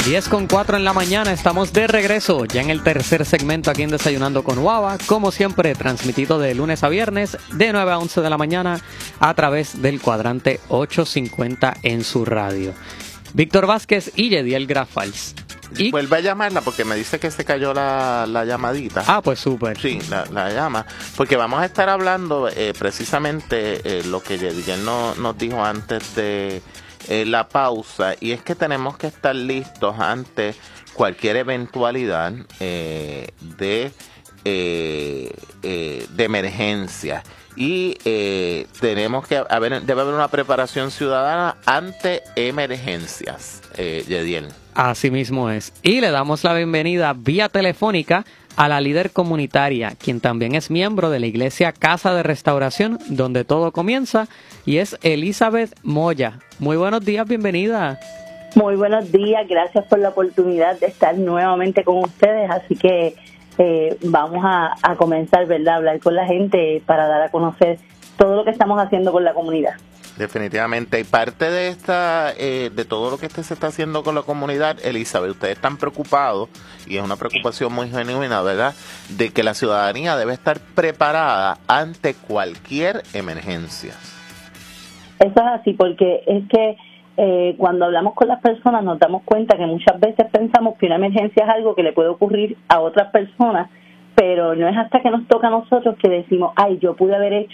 10:04 en la mañana, estamos de regreso ya en el tercer segmento aquí en Desayunando con Guava, como siempre transmitido de lunes a viernes de 9 a 11 de la mañana a través del cuadrante 850 en su radio. Víctor Vázquez y Yediel Grafals. Y vuelve a llamarla porque me dice que se cayó la llamadita. Ah, pues súper. Sí, la llama. Porque vamos a estar hablando precisamente lo que Yediel nos dijo antes de la pausa, y es que tenemos que estar listos ante cualquier eventualidad de emergencia. Y tenemos que debe haber una preparación ciudadana ante emergencias, Yediel. Así mismo es. Y le damos la bienvenida vía telefónica a la líder comunitaria, quien también es miembro de la Iglesia Casa de Restauración, donde todo comienza, y es Elizabeth Moya. Muy buenos días, bienvenida. Muy buenos días, gracias por la oportunidad de estar nuevamente con ustedes, así que vamos a comenzar, ¿verdad?, a hablar con la gente para dar a conocer todo lo que estamos haciendo con la comunidad. Definitivamente, y parte de de todo lo que se está haciendo con la comunidad, Elizabeth, ustedes están preocupados, y es una preocupación muy genuina, ¿verdad?, de que la ciudadanía debe estar preparada ante cualquier emergencia. Eso es así, porque es que cuando hablamos con las personas nos damos cuenta que muchas veces pensamos que una emergencia es algo que le puede ocurrir a otras personas, pero no es hasta que nos toca a nosotros que decimos, ay, yo pude haber hecho